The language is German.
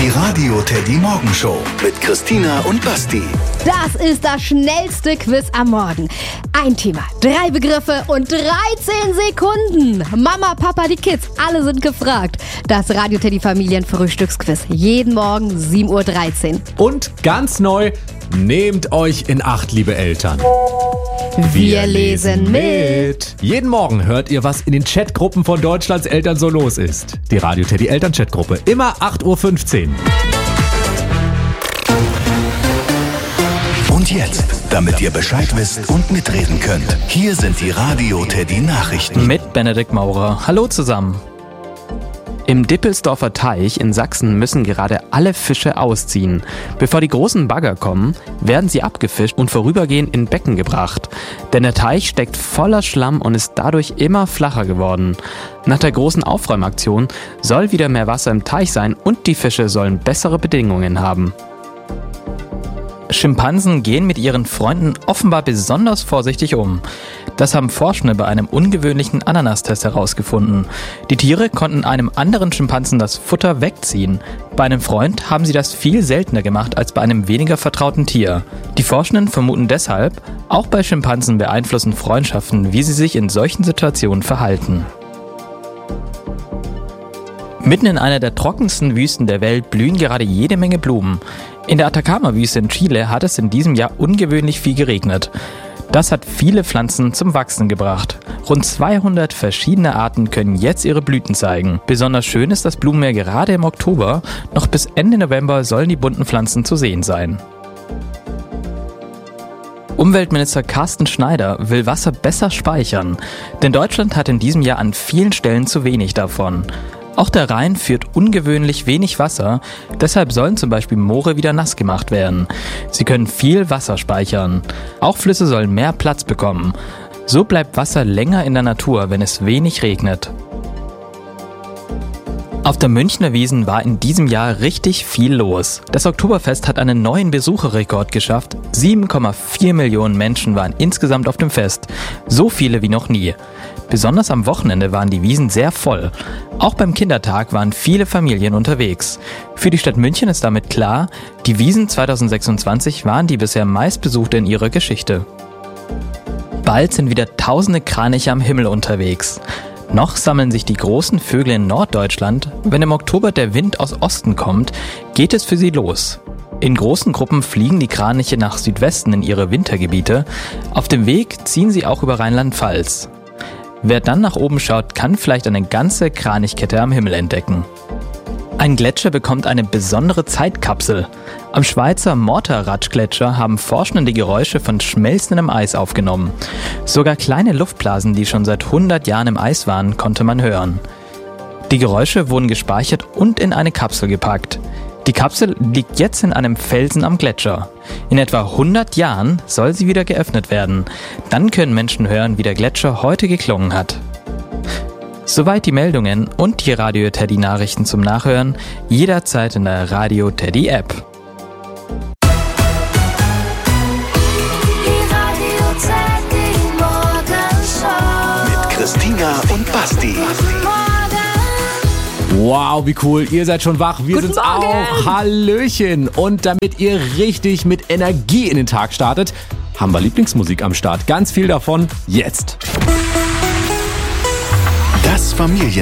Die Radio Teddy Morgenshow mit Christina und Basti. Das ist das schnellste Quiz am Morgen. Ein Thema, 3 Begriffe und 13 Sekunden. Mama, Papa, die Kids, alle sind gefragt. Das Radio Teddy Familienfrühstücksquiz. Jeden Morgen 7:13 Uhr. Und ganz neu, nehmt euch in Acht, liebe Eltern. Wir lesen mit. Jeden Morgen hört ihr, was in den Chatgruppen von Deutschlands Eltern so los ist. Die Radio Teddy Eltern-Chatgruppe. Immer 8:15 Uhr. Und jetzt, damit ihr Bescheid wisst und mitreden könnt, hier sind die Radio Teddy Nachrichten. Mit Benedikt Maurer. Hallo zusammen. Im Dippelsdorfer Teich in Sachsen müssen gerade alle Fische ausziehen. Bevor die großen Bagger kommen, werden sie abgefischt und vorübergehend in Becken gebracht. Denn der Teich steckt voller Schlamm und ist dadurch immer flacher geworden. Nach der großen Aufräumaktion soll wieder mehr Wasser im Teich sein und die Fische sollen bessere Bedingungen haben. Schimpansen gehen mit ihren Freunden offenbar besonders vorsichtig um. Das haben Forschende bei einem ungewöhnlichen Ananastest herausgefunden. Die Tiere konnten einem anderen Schimpansen das Futter wegziehen. Bei einem Freund haben sie das viel seltener gemacht als bei einem weniger vertrauten Tier. Die Forschenden vermuten deshalb, auch bei Schimpansen beeinflussen Freundschaften, wie sie sich in solchen Situationen verhalten. Mitten in einer der trockensten Wüsten der Welt blühen gerade jede Menge Blumen. In der Atacama-Wüste in Chile hat es in diesem Jahr ungewöhnlich viel geregnet. Das hat viele Pflanzen zum Wachsen gebracht. Rund 200 verschiedene Arten können jetzt ihre Blüten zeigen. Besonders schön ist das Blumenmeer gerade im Oktober. Noch bis Ende November sollen die bunten Pflanzen zu sehen sein. Umweltminister Carsten Schneider will Wasser besser speichern. Denn Deutschland hat in diesem Jahr an vielen Stellen zu wenig davon. Auch der Rhein führt ungewöhnlich wenig Wasser, deshalb sollen zum Beispiel Moore wieder nass gemacht werden. Sie können viel Wasser speichern. Auch Flüsse sollen mehr Platz bekommen. So bleibt Wasser länger in der Natur, wenn es wenig regnet. Auf der Münchner Wiesn war in diesem Jahr richtig viel los. Das Oktoberfest hat einen neuen Besucherrekord geschafft. 7,4 Millionen Menschen waren insgesamt auf dem Fest. So viele wie noch nie. Besonders am Wochenende waren die Wiesn sehr voll. Auch beim Kindertag waren viele Familien unterwegs. Für die Stadt München ist damit klar, die Wiesn 2026 waren die bisher meistbesuchte in ihrer Geschichte. Bald sind wieder tausende Kraniche am Himmel unterwegs. Noch sammeln sich die großen Vögel in Norddeutschland. Wenn im Oktober der Wind aus Osten kommt, geht es für sie los. In großen Gruppen fliegen die Kraniche nach Südwesten in ihre Wintergebiete. Auf dem Weg ziehen sie auch über Rheinland-Pfalz. Wer dann nach oben schaut, kann vielleicht eine ganze Kranichkette am Himmel entdecken. Ein Gletscher bekommt eine besondere Zeitkapsel. Am Schweizer Morteratsch-Gletscher haben Forschende die Geräusche von schmelzendem Eis aufgenommen. Sogar kleine Luftblasen, die schon seit 100 Jahren im Eis waren, konnte man hören. Die Geräusche wurden gespeichert und in eine Kapsel gepackt. Die Kapsel liegt jetzt in einem Felsen am Gletscher. In etwa 100 Jahren soll sie wieder geöffnet werden. Dann können Menschen hören, wie der Gletscher heute geklungen hat. Soweit die Meldungen und die Radio Teddy Nachrichten zum Nachhören, jederzeit in der Radio Teddy App. Die Radio Teddy Morgenshow. Mit Christina und Basti. Wow, wie cool. Ihr seid schon wach. Wir Guten sind's Morgen. auch. Hallöchen. Und damit ihr richtig mit Energie in den Tag startet, haben wir Lieblingsmusik am Start. Ganz viel davon jetzt. Das Familien